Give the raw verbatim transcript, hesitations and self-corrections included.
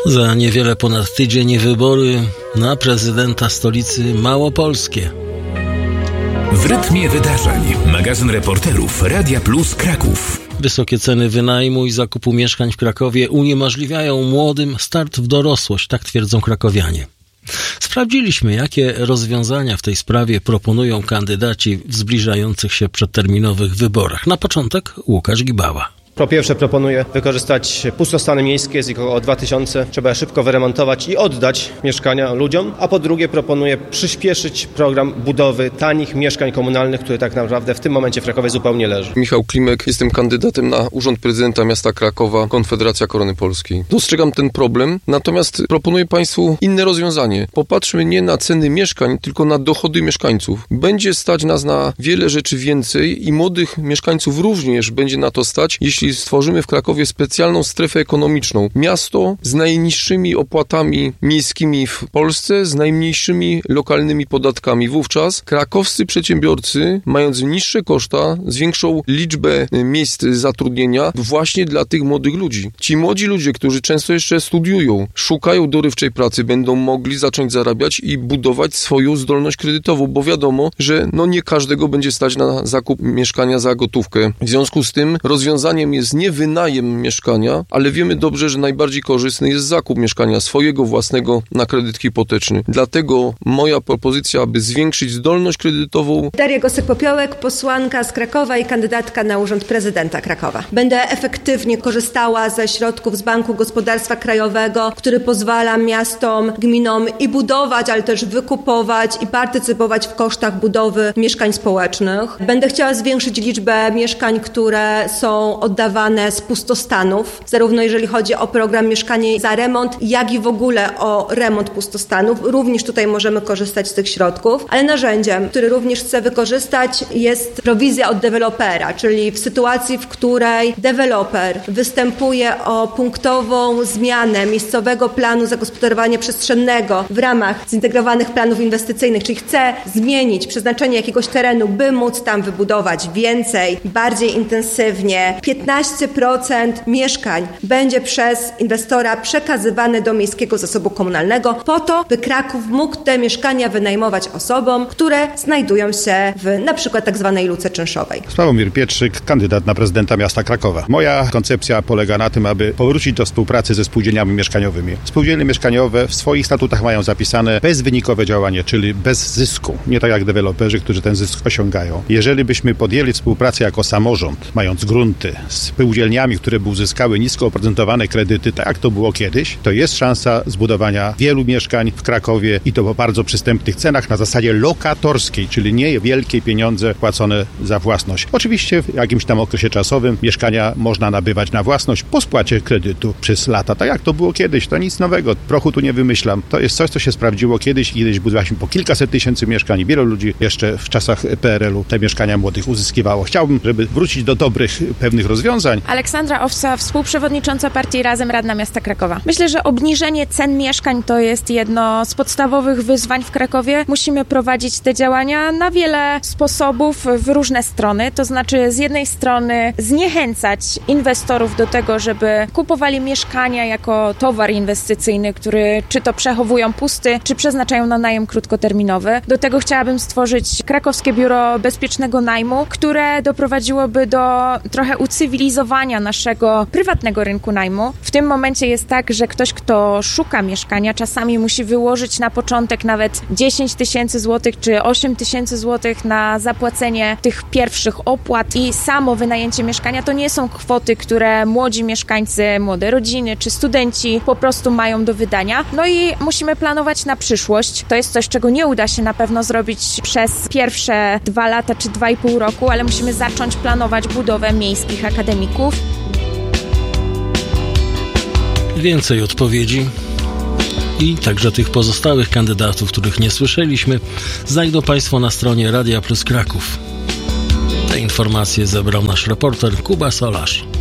Za niewiele ponad tydzień wybory na prezydenta stolicy małopolskie. W rytmie wydarzeń. Magazyn reporterów Radia Plus Kraków. Wysokie ceny wynajmu i zakupu mieszkań w Krakowie uniemożliwiają młodym start w dorosłość, tak twierdzą krakowianie. Sprawdziliśmy, jakie rozwiązania w tej sprawie proponują kandydaci w zbliżających się przedterminowych wyborach. Na początek Łukasz Gibała. Po pierwsze proponuję wykorzystać pustostany miejskie, jest ich około dwa tysiące. Trzeba je szybko wyremontować i oddać mieszkania ludziom. A po drugie proponuję przyspieszyć program budowy tanich mieszkań komunalnych, który tak naprawdę w tym momencie w Krakowie zupełnie leży. Michał Klimek, jestem kandydatem na urząd prezydenta miasta Krakowa, Konfederacja Korony Polskiej. Dostrzegam ten problem, natomiast proponuję Państwu inne rozwiązanie. Popatrzmy nie na ceny mieszkań, tylko na dochody mieszkańców. Będzie stać nas na wiele rzeczy więcej i młodych mieszkańców również będzie na to stać, jeśli stworzymy w Krakowie specjalną strefę ekonomiczną. Miasto z najniższymi opłatami miejskimi w Polsce, z najmniejszymi lokalnymi podatkami. Wówczas krakowscy przedsiębiorcy, mając niższe koszta, zwiększą liczbę miejsc zatrudnienia właśnie dla tych młodych ludzi. Ci młodzi ludzie, którzy często jeszcze studiują, szukają dorywczej pracy, będą mogli zacząć zarabiać i budować swoją zdolność kredytową, bo wiadomo, że no nie każdego będzie stać na zakup mieszkania za gotówkę. W związku z tym rozwiązaniem jest nie wynajem mieszkania, ale wiemy dobrze, że najbardziej korzystny jest zakup mieszkania swojego własnego na kredyt hipoteczny. Dlatego moja propozycja, aby zwiększyć zdolność kredytową. Daria Gosek-Popiołek, posłanka z Krakowa i kandydatka na urząd prezydenta Krakowa. Będę efektywnie korzystała ze środków z Banku Gospodarstwa Krajowego, który pozwala miastom, gminom i budować, ale też wykupować i partycypować w kosztach budowy mieszkań społecznych. Będę chciała zwiększyć liczbę mieszkań, które są oddawane z pustostanów, zarówno jeżeli chodzi o program Mieszkanie za remont, jak i w ogóle o remont pustostanów. Również tutaj możemy korzystać z tych środków, ale narzędziem, który również chcę wykorzystać, jest prowizja od dewelopera, czyli w sytuacji, w której deweloper występuje o punktową zmianę miejscowego planu zagospodarowania przestrzennego w ramach zintegrowanych planów inwestycyjnych, czyli chce zmienić przeznaczenie jakiegoś terenu, by móc tam wybudować więcej, bardziej intensywnie. piętnaście procent mieszkań będzie przez inwestora przekazywane do miejskiego zasobu komunalnego po to, by Kraków mógł te mieszkania wynajmować osobom, które znajdują się w na przykład tak zwanej luce czynszowej. Sławomir Pietrzyk, kandydat na prezydenta miasta Krakowa. Moja koncepcja polega na tym, aby powrócić do współpracy ze spółdzielniami mieszkaniowymi. Spółdzielnie mieszkaniowe w swoich statutach mają zapisane bezwynikowe działanie, czyli bez zysku. Nie tak jak deweloperzy, którzy ten zysk osiągają. Jeżeli byśmy podjęli współpracę jako samorząd, mając grunty, z spółdzielniami, które by uzyskały nisko oprocentowane kredyty, tak jak to było kiedyś, to jest szansa zbudowania wielu mieszkań w Krakowie i to po bardzo przystępnych cenach na zasadzie lokatorskiej, czyli nie wielkie pieniądze płacone za własność. Oczywiście w jakimś tam okresie czasowym mieszkania można nabywać na własność po spłacie kredytu przez lata, tak jak to było kiedyś, to nic nowego, prochu tu nie wymyślam. To jest coś, co się sprawdziło kiedyś, kiedyś budowaliśmy po kilkaset tysięcy mieszkań i wielu ludzi jeszcze w czasach P R L u te mieszkania młodych uzyskiwało. Chciałbym, żeby wrócić do dobrych pewnych rozwiązań. Aleksandra Owca, współprzewodnicząca partii Razem, radna miasta Krakowa. Myślę, że obniżenie cen mieszkań to jest jedno z podstawowych wyzwań w Krakowie. Musimy prowadzić te działania na wiele sposobów, w różne strony. To znaczy z jednej strony zniechęcać inwestorów do tego, żeby kupowali mieszkania jako towar inwestycyjny, który czy to przechowują pusty, czy przeznaczają na najem krótkoterminowy. Do tego chciałabym stworzyć krakowskie biuro bezpiecznego najmu, które doprowadziłoby do trochę ucywilizowania naszego prywatnego rynku najmu. W tym momencie jest tak, że ktoś, kto szuka mieszkania, czasami musi wyłożyć na początek nawet dziesięć tysięcy złotych czy osiem tysięcy złotych na zapłacenie tych pierwszych opłat i samo wynajęcie mieszkania to nie są kwoty, które młodzi mieszkańcy, młode rodziny czy studenci po prostu mają do wydania. No i musimy planować na przyszłość. To jest coś, czego nie uda się na pewno zrobić przez pierwsze dwa lata czy dwa i pół roku, ale musimy zacząć planować budowę miejskich akademików. Więcej odpowiedzi i także tych pozostałych kandydatów, których nie słyszeliśmy, znajdą Państwo na stronie Radia Plus Kraków. Te informacje zebrał nasz reporter Kuba Solarz.